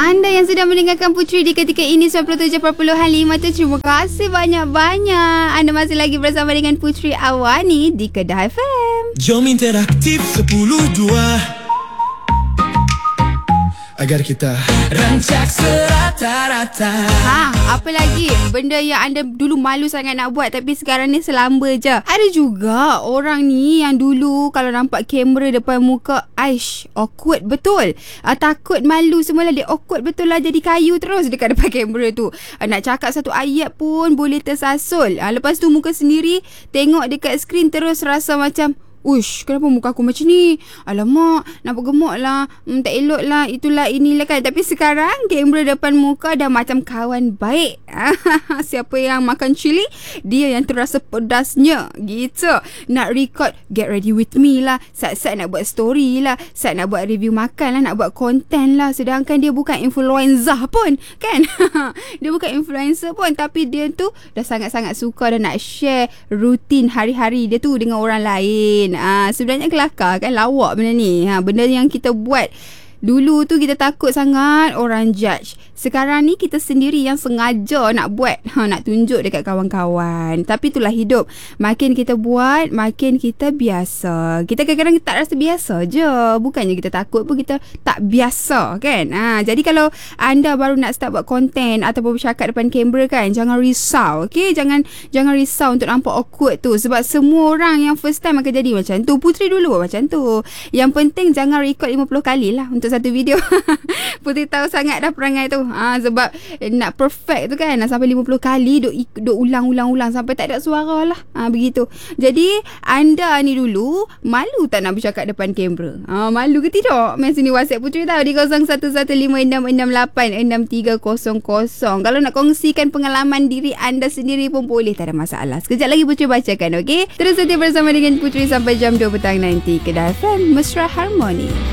Anda yang sedang mendengarkan Puteri di ketika ini 97.5 tu, terima kasih banyak-banyak. Anda masih lagi bersama dengan Puteri Awani di Kedah FM. Jom interaktif 10-2 agar kita rancak serata-rata. Apa lagi benda yang anda dulu malu sangat nak buat tapi sekarang ni selamba je? Ada juga orang ni yang dulu kalau nampak kamera depan muka, aish, awkward betul. Takut, malu semua lah. Dia awkward betul lah, jadi kayu terus dekat depan kamera tu. Nak cakap satu ayat pun boleh tersasul. Lepas tu muka sendiri tengok dekat skrin terus rasa macam, uish, kenapa muka aku macam ni? Alamak, nampak gemuk lah, tak elok lah, itulah inilah kan. Tapi sekarang kamera depan muka dah macam kawan baik. Siapa yang makan cili, dia yang terasa pedasnya gitu. Nak record, get ready with me lah. Sat-sat nak buat story lah, sat nak buat review makan lah, nak buat konten lah. Sedangkan dia bukan influencer pun kan. Dia bukan influencer pun, tapi dia tu dah sangat-sangat suka dan nak share rutin hari-hari dia tu dengan orang lain. Sebenarnya kelakar kan, lawak benda ni. Benda yang kita buat dulu tu kita takut sangat orang judge. Sekarang ni kita sendiri yang sengaja nak buat, nak tunjuk dekat kawan-kawan. Tapi itulah hidup. Makin kita buat, makin kita biasa. Kita kadang-kadang tak rasa biasa je. Bukannya kita takut pun, kita tak biasa kan. Jadi kalau anda baru nak start buat konten ataupun bercakap depan kamera kan, jangan risau. Okay? Jangan risau untuk nampak awkward tu. Sebab semua orang yang first time akan jadi macam tu. Puteri dulu buat macam tu. Yang penting jangan record 50 kali lah untuk satu video. Puteri tahu sangat dah perangai tu. Sebab nak perfect tu kan, nak sampai 50 kali duk ulang-ulang sampai tak ada suara lah. Begitu. Jadi anda ni dulu malu tak nak bercakap depan kamera? Malu ke tidak? Main sini WhatsApp Puteri tahu di 0115668300. Kalau nak kongsikan pengalaman diri anda sendiri pun boleh, tak ada masalah. Sekejap lagi Puteri bacakan, okey? Terus setia bersama dengan Puteri sampai jam 2 petang nanti. Kedah FM, Mesra Harmoni.